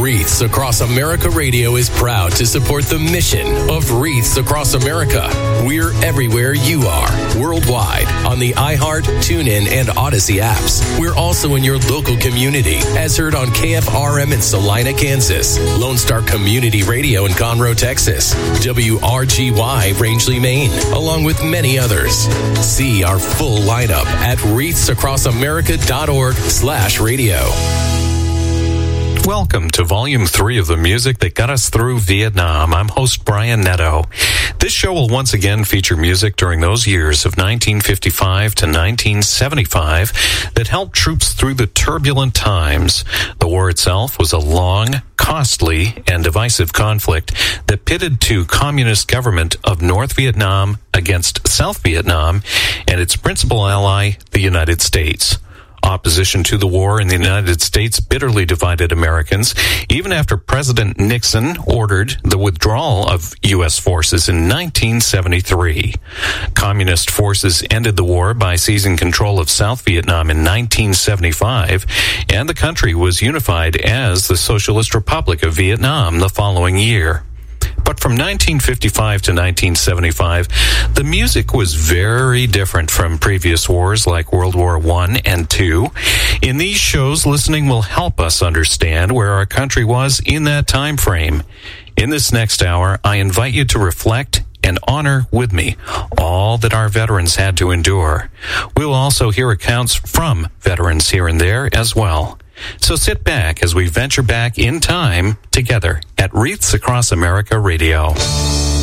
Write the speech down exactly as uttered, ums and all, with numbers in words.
Wreaths Across America Radio is proud to support the mission of Wreaths Across America. We're everywhere you are, worldwide, on the iHeart, TuneIn, and Odyssey apps. We're also in your local community, as heard on K F R M in Salina, Kansas, Lone Star Community Radio in Conroe, Texas, W R G Y, Rangeley, Maine, along with many others. See our full lineup at wreaths across america dot org slash radio. Welcome to Volume three of the music that got us through Vietnam. I'm host Brian Netto. This show will once again feature music during those years of nineteen fifty-five to nineteen seventy-five that helped troops through the turbulent times. The war itself was a long, costly, and divisive conflict that pitted two communist government of North Vietnam against South Vietnam and its principal ally, the United States. Opposition to the war in the United States bitterly divided Americans, even after President Nixon ordered the withdrawal of U S forces in nineteen seventy-three. Communist forces ended the war by seizing control of South Vietnam in nineteen seventy-five, and the country was unified as the Socialist Republic of Vietnam the following year. But from nineteen fifty-five to nineteen seventy-five, the music was very different from previous wars like World War One and Two. In these shows, listening will help us understand where our country was in that time frame. In this next hour, I invite you to reflect and honor with me all that our veterans had to endure. We'll also hear accounts from veterans here and there as well. So sit back as we venture back in time together at Wreaths Across America Radio.